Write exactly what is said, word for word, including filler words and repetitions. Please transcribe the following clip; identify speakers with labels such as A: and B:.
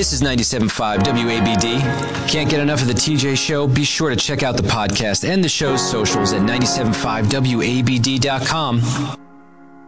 A: This is ninety-seven point five W A B D. Can't get enough of the T J Show? Be sure to check out the podcast and the show's socials at nine seven five W A B D dot com.